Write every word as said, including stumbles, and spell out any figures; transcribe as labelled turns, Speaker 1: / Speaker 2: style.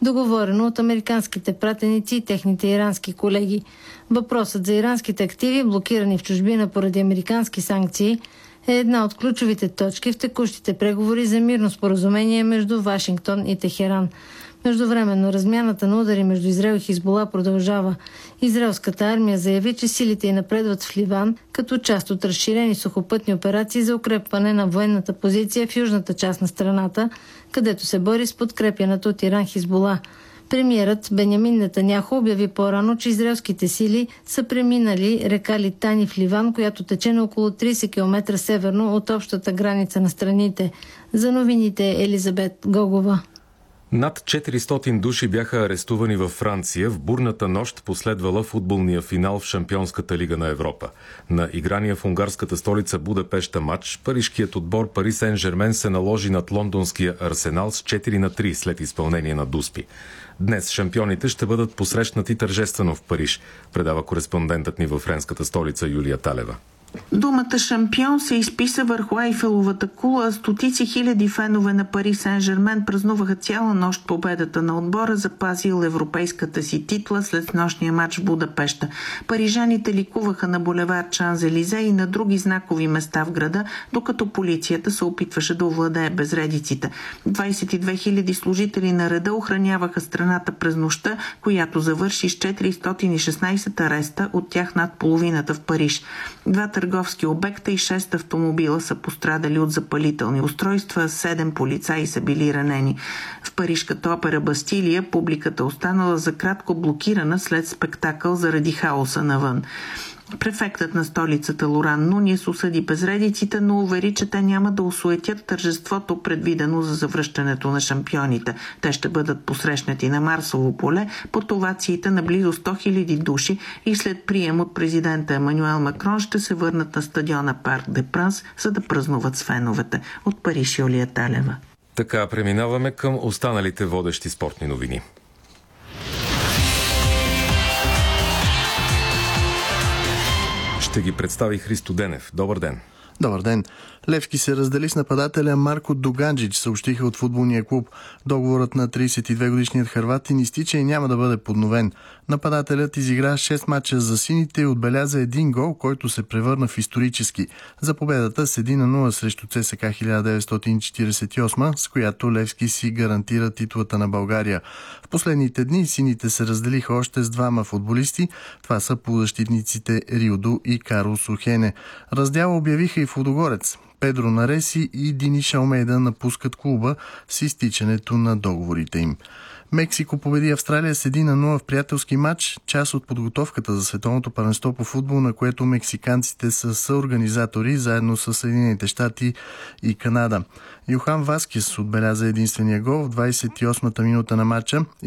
Speaker 1: договорено от американските пратеници и техните ирански колеги. Въпросът за иранските активи, блокирани в чужбина поради американски санкции, е една от ключовите точки в текущите преговори за мирно споразумение между Вашингтон и Техеран. Междувременно размяната на удари между Израел и Хизбула продължава. Израелската армия заяви, че силите й напредват в Ливан като част от разширени сухопътни операции за укрепване на военната позиция в южната част на страната, където се бори с подкрепяната от Иран Хизбула. Премиерът Бенямин Нетаняху обяви по-рано, че израелските сили са преминали река Литани в Ливан, която тече на около трийсет километра северно от общата граница на страните. За новините Елизабет Гогова.
Speaker 2: Над четиристотин души бяха арестувани във Франция в бурната нощ, последвала футболния финал в Шампионската лига на Европа. На играния в унгарската столица Будапеща матч, парижкият отбор Пари Сен-Жермен се наложи над лондонския Арсенал с четири на три след изпълнение на дуспи. Днес шампионите ще бъдат посрещнати тържествено в Париж, предава кореспондентът ни във френската столица Юлия Талева.
Speaker 3: Думата шампион се изписа върху Айфеловата кула, а стотици хиляди фенове на Пари Сен-Жермен празнуваха цяла нощ победата на отбора, запазил европейската си титла след нощния матч в Будапеща. Парижаните ликуваха на булевард Шанзелизе и на други знакови места в града, докато полицията се опитваше да овладее безредиците. двайсет и две хиляди служители на реда охраняваха страната през нощта, която завърши с четиристотин и шестнайсет ареста, от тях над половината в Париж. Двата търговски обекта и шест автомобила са пострадали от запалителни устройства, седем полицаи са били ранени. В парижката опера Бастилия публиката останала за кратко блокирана след спектакъл заради хаоса навън. Префектът на столицата Лоран Нунис осъди безредиците, но увери, че те няма да осуетят тържеството, предвидено за завръщането на шампионите. Те ще бъдат посрещнати на Марсово поле под овациите на близо сто хиляди души и след прием от президента Емануел Макрон ще се върнат на стадиона Парк де Пранс, за да празнуват с феновете. От Париж Юлия Талева.
Speaker 2: Така преминаваме към останалите водещи спортни новини. Ще ги представи Христо Денев. Добър ден!
Speaker 4: Добър ден! Левски се раздели с нападателя Марко Доганджич, съобщиха от футболния клуб. Договорът на трийсет и две годишният хърватин изтича и няма да бъде подновен. Нападателят изигра шест мача за сините и отбеляза един гол, който се превърна в исторически. За победата с едно на нула срещу ЦСКА хиляда деветстотин четирийсет и осма, с която Левски си гарантира титлата на България. В последните дни сините се разделиха още с двама футболисти. Това са полузащитниците Риодо и Карлос Охене. Раздяла обявиха и в Лудогорец. Педро Нареси и Диниш Алмейда напускат клуба с изтичането на договорите им. Мексико победи Австралия с едно на нула в приятелски матч, част от подготовката за световното първенство по футбол, на което мексиканците са съорганизатори заедно с Съединените щати и Канада. Йохан Васкес отбеляза единствения гол в двайсет и осмата минута на матча.